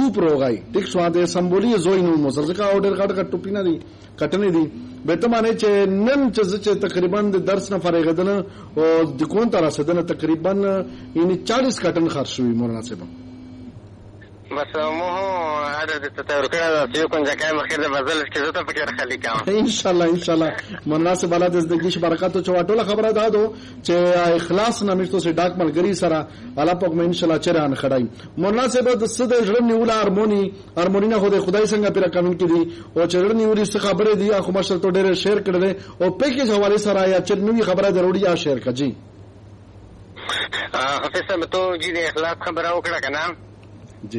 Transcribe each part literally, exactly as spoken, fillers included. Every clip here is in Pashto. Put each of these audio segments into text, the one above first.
توپ روغای ټیک شو د سمبولي زوی نو مزرزکا اورډر کټ کټ ټوپی نه دي کټنې دي به ته معنی چې نن چې تقریبا د درس نه فارغ دنه او د کون تر رسیدنه تقریبا یعنی چالیس کټن خرج شوی مولانا صاحب بس مو عدد التطور كده سيكون ذكاء مخير ده بزلش كده ته فکر خلی کام ان شاء الله ان شاء الله مناسب والا د زندگی برکات او چواټوله خبره ده دو چې اخلاص نامشتو سي ډاک ملګری سره الله پاک مې ان شاء الله چران خړای مناسب د صد ژړ نیول هارمونی هارمونی نه خو د خدای څنګه پیرا قانون کې دي او چړ نیولې څه خبره دي اخو مشر ته ډېر شیر کړل او پیکیج حواله سره یا چې نوې خبره ضروري یا شیر کړي حافظ صاحب ته جی د اخلاص خبره وکړه کنه جی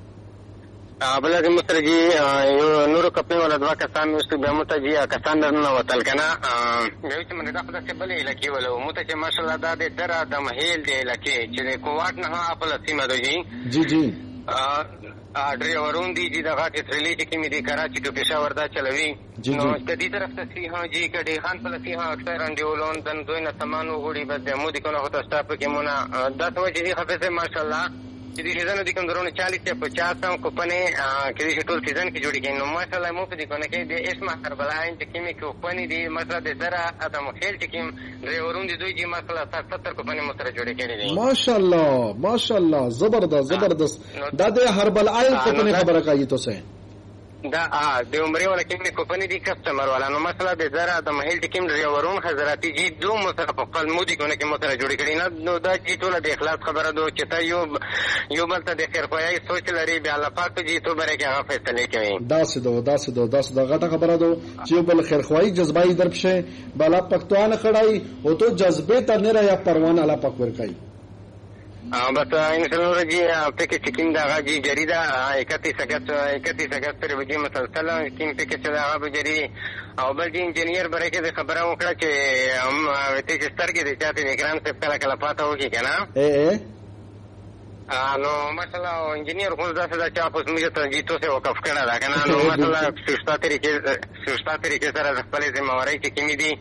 بل د مستر جی یو نور کپنی ولا دوا کسان مستو به مت جی کسان نه وتل کنه یو چې من دا خپل څه بلې لکه ولو مت چې ماشاءالله دا د درا د محل دی لکه چې کوواټ نه خپل سیمه دوی جی جی ا ډریورون دي چې دغه ترلی چې می دي کراچي ټو پېښور دا چلوي نو کدي طرف ته سی ها جی کډي خان په سی ها اکثر انډیولون دن دوی نه سامانو غوړي بس د مو دي کنه هوته سټاپ کې مونږه دا څه چې حافظ ماشاءالله چې دې سيزن دي کوم درونه چالیس یا پچاس هم کو پنه کې دې ټول سيزن کې جوړي کین نو ماشاءالله مو په دې کنه کې دې اسمه کربلاین چې کیمې کو پنه دي مثلا د درا ادم خیل چې کیم ډرایورون دي دوی چې مثلا ستر کو پنه متر جوړي کړي دي ماشاءالله ماشاءالله زبردست زبردست دا د هربل آیل کو پنه خبره کوي تو سه دا ا د عمره ولا کې کمپنی دي کسٹمر والا نو مثلا د زرا د محل ټیم ډرایورون حضراتي جی دو مثلا په خپل مودي کو نه کې متر جوړی کړي نه نو دا چې ټول د اخلاص خبره دو چې تا یو یو بل ته د خیر خوای سوچ لري بیا الله پاک جی تو بره کې هغه فیصله کوي دا څه دو دا څه دو دا څه د غټه خبره دو چې بل خیر خوای جذبای درپشه بالا پښتون خړای او تو جذبه ته نه را یا پروانه الله پاک ورکای بس انشاءالله جی پکې چکین دا غاجی جریدا اکتیس اگست اکتیس اگست پر وجې مسلسل کین پکې چې دا غو جری او بل جی انجنیر بره کې خبره وکړه چې هم وته چې سترګې دې چاته اکرام سے کله کله پاته وږي کنه اے نو مثلا انجنیر خو دا څه چې تاسو موږ ته جی تو څه وقف کړه دا کنه نو مثلا سوستا طریقې سوستا طریقې سره خپل ذمہواری چې کمی دي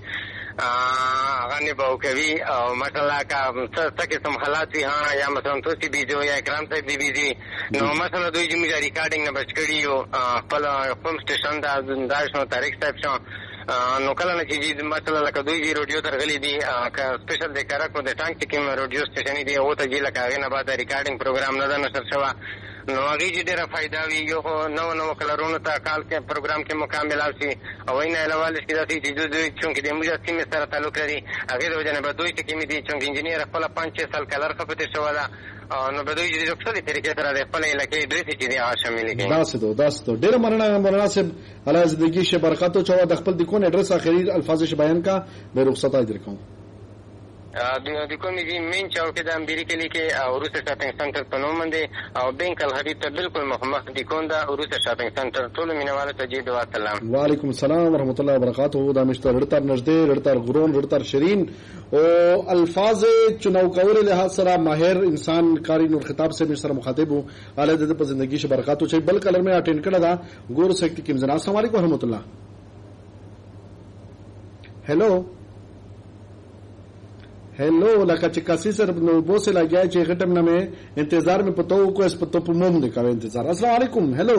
غنی باو کوي او مثلا کا څه کې سم حالات وي ها یا مثلا توسی بيجو یا اکرام صاحب دی بيجي نو مثلا دوی چې موږ ریکارډینګ نه بچ کړی یو خپل فلم سټیشن دا داشنو تاریخ صاحب شو نو کله نه چې مثلا لکه دوی جی رادیو ترغلي دي کا سپیشل د کارکو د ټانک کې کوم رادیو سټیشن دی او ته جی لکه غنه بعد ریکارډینګ پروګرام نه نشر شوه نو هغه چې ډیره فائدہ وی یو نو نو کلرونو ته کال کې پروګرام کې مکمل شي او نه علاوه چې دا چې دوی چې د موږ سیمه سره تعلق لري هغه د وجنه به دوی چې کې دي چې انجنیر خپل پنځه سال کلر خپته شو دا نو به دوی چې خپل طریقې سره د خپل علاقې ډریس چې دی هغه شامل دي دا څه دو دا څه دو ډیره مننه مناسب الله زندگی شه برکات او چا د خپل د کون اډرس اخري الفاظ ش بیان کا به رخصت اجر کوم د کومې دي مین چوک د امبيري کې لیکي او روسه شاپینګ سنټر په نوم باندې او بینک الحبیب ته بالکل مخامخ دي کوندا روسه شاپینګ سنټر ټول مینواله ته جی دوا سلام وعلیکم السلام ورحمت الله وبرکاته دا مشتر رړتر نږدې رړتر غرون رړتر شیرین او الفاظ چناو کول له سره ماهر انسان کاری نور خطاب سے مشتر مخاطب ہوں اعلی د په زندگی ش برکات او چي بل کلر میں اٹینڈ کړه دا ګور سکتی کیم جناب السلام علیکم ورحمت الله هلو हेलो लका चिकासी सर वो से लग गया है घटम ना में इंतजार में पतो को इस पतो पुमोम ने का इंतजार अस्सलाम वालेकुम हेलो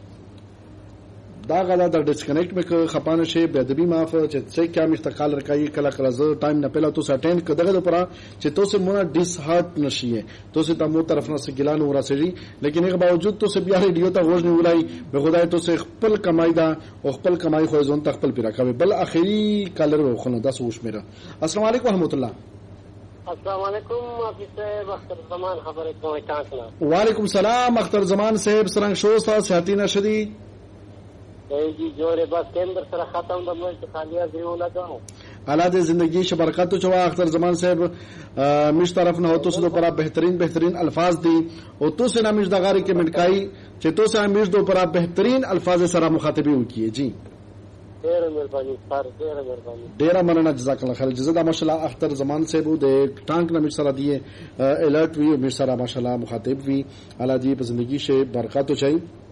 دا غدا د ډیسکنیکټ مې خپانه شي به ادبي معاف چې څه کیا مستقال رکای کله کله زه ټایم نه پله تو سټینډ کداغه لپاره چې تو سه مونږه ډیس هارت نشي تو سه تاسو طرف نه سګلان ورسېږي لیکن هغه باوجود تو سه بیا ریډیو ته غوښنه ولای به خدای تو سه خپل کمای دا او خپل کمای خو ځون ته خپل پیرا کوي بل اخیری کالر وخونه داس وښ میرا السلام علیکم ورحمت الله السلام علیکم افسر اختر زمان خبره کوي تاسو وعلیکم السلام اختر زمان صاحب سرنګ شو تاسو ساتینه شدي جی جوړه بس کیندر سره ختم د مې خالیه دیو لګاو اعلی د زندگی ش برکات چوا اختر زمان صاحب مش طرف نه تو سره پر بهترین بهترین الفاظ دي او تو سه نامش د غاری کې منکای چې تو سه امیر دو پر بهترین الفاظ سره مخاطبي وکي جی ډیر مهرباني سر ډیر مهرباني ډیر مننه جزاک الله خیر جزا د ماشاءالله اختر زمان صاحب د ټانک نامش سره دی الرټ وی مش سره ماشاءالله مخاطب وی اعلی دی په زندگی ش برکات چي